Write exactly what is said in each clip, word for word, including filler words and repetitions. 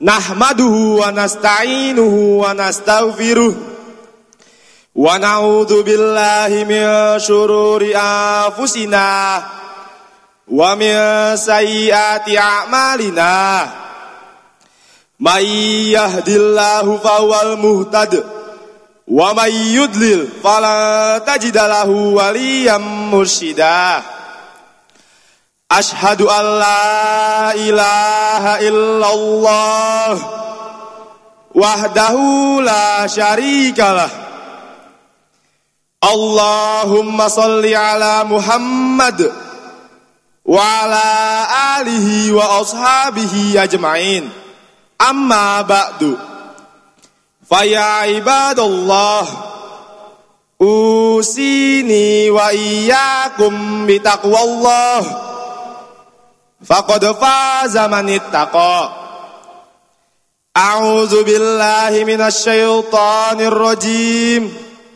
Nahmaduhu wa nasta'inuhu wa nastaghfiruh wa na'udzu billahi min syururi anfusina wa min sayyiati a'malina. May yahdihillahu fahuwal muhtad wa may yudlil fala tajida lahu waliyyan mursyida. Ashhadu an la ilaha illallah wahdahu la syarikalah. Allahumma salli ala Muhammad wa ala alihi wa ashabihi ajma'in. Amma ba'du. Fa ya ibadallah, usini wa iyyakum bitaqwallah. Faqad faza man ittaqa. A'udzu billahi minasy syaithanir rajim.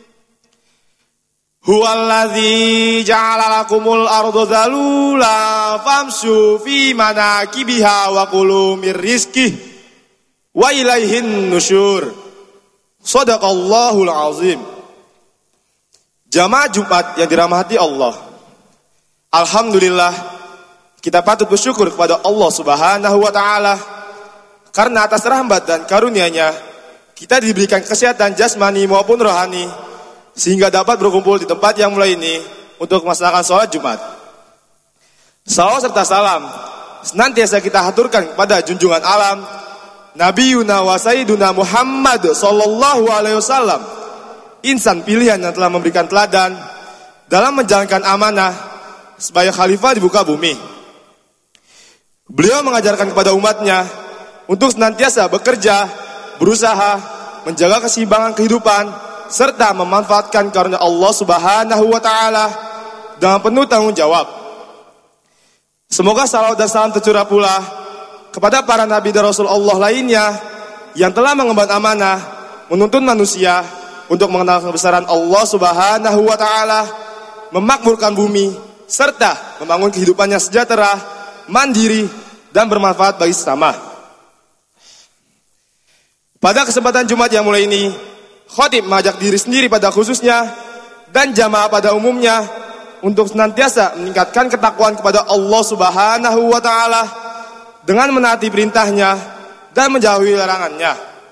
Huwallazi ja'ala lakumul arda dzalula famshu fi manakibiha wa kulu mir rizqihi wa ilaihin nusyur. Shadaqallahul azim. Jamaah Jumat yang dirahmati Allah, alhamdulillah kita patut bersyukur kepada Allah Subhanahu wa taala karena atas rahmat dan karunia-Nya kita diberikan kesehatan jasmani maupun rohani sehingga dapat berkumpul di tempat yang mulia ini untuk melaksanakan sholat Jumat. Salawat serta salam senantiasa kita haturkan kepada junjungan alam Nabiyuna wa Sayyiduna Muhammad sallallahu alaihi wasallam, insan pilihan yang telah memberikan teladan dalam menjalankan amanah sebagai khalifah di muka bumi. Beliau mengajarkan kepada umatnya untuk senantiasa bekerja, berusaha, menjaga keseimbangan kehidupan, serta memanfaatkan karunia Allah Subhanahu wa taala dengan penuh tanggung jawab. Semoga salawat dan salam tercurah pula kepada para nabi dan rasul Allah lainnya yang telah mengemban amanah menuntun manusia untuk mengenal kebesaran Allah Subhanahu wa taala, memakmurkan bumi, serta membangun kehidupannya sejahtera, mandiri, dan bermanfaat bagi sesama. Pada kesempatan Jumat yang mulai ini, khatib mengajak diri sendiri pada khususnya dan jamaah pada umumnya untuk senantiasa meningkatkan ketakwaan kepada Allah Subhanahu wa taala dengan menaati perintahnya dan menjauhi larangannya.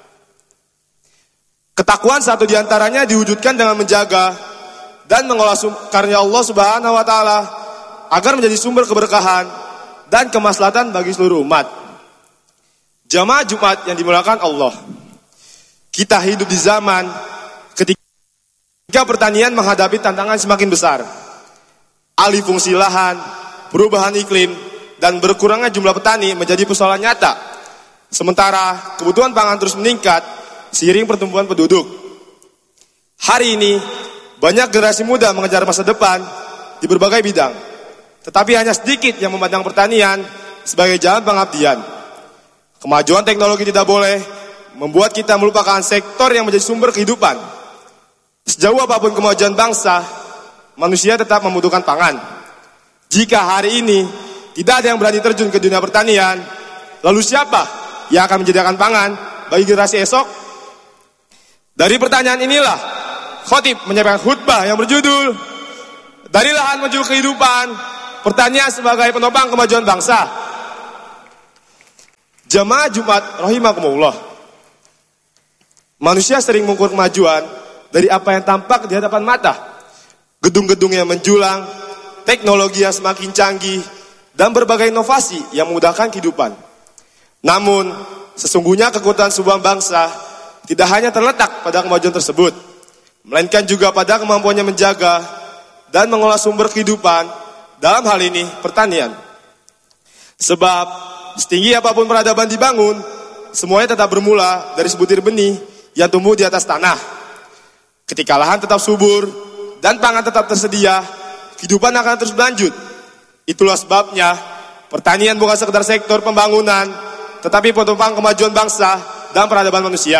Ketakwaan satu di antaranya diwujudkan dengan menjaga dan mengolah karunia Allah Subhanahu wa taala agar menjadi sumber keberkahan dan kemaslahatan bagi seluruh umat. Jamaah Jumat yang dimuliakan Allah, kita hidup di zaman ketika pertanian menghadapi tantangan semakin besar. Alih fungsi lahan, perubahan iklim, dan berkurangnya jumlah petani menjadi persoalan nyata. Sementara kebutuhan pangan terus meningkat seiring pertumbuhan penduduk. Hari ini banyak generasi muda mengejar masa depan di berbagai bidang, tetapi hanya sedikit yang memandang pertanian sebagai jalan pengabdian. Kemajuan teknologi tidak boleh membuat kita melupakan sektor yang menjadi sumber kehidupan. Sejauh apapun kemajuan bangsa, manusia tetap membutuhkan pangan. Jika hari ini tidak ada yang berani terjun ke dunia pertanian, lalu siapa yang akan menyediakan pangan bagi generasi esok? Dari pertanyaan inilah khatib menyampaikan khutbah yang berjudul Dari Lahan Menuju Kehidupan, pertanian sebagai penopang kemajuan bangsa. Jamaah Jumat rahimakumullah, manusia sering mengukur kemajuan dari apa yang tampak di hadapan mata. Gedung-gedung yang menjulang, teknologi yang semakin canggih, dan berbagai inovasi yang memudahkan kehidupan. Namun, sesungguhnya kekuatan sebuah bangsa tidak hanya terletak pada kemajuan tersebut, melainkan juga pada kemampuannya menjaga dan mengolah sumber kehidupan, dalam hal ini pertanian. Sebab setinggi apapun peradaban dibangun, semuanya tetap bermula dari sebutir benih yang tumbuh di atas tanah. Ketika lahan tetap subur dan pangan tetap tersedia, kehidupan akan terus berlanjut. Itulah sebabnya pertanian bukan sekedar sektor pembangunan, tetapi penopang kemajuan bangsa dan peradaban manusia.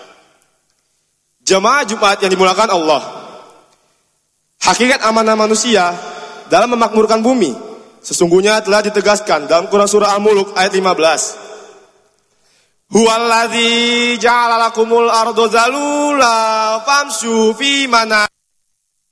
Jamaah Jumat yang dimuliakan Allah, hakikat amanah manusia dalam memakmurkan bumi sesungguhnya telah ditegaskan dalam Quran surah Al-Mulk ayat lima belas. Huwallazi ja'ala lakumul arda zalula famshu fi mana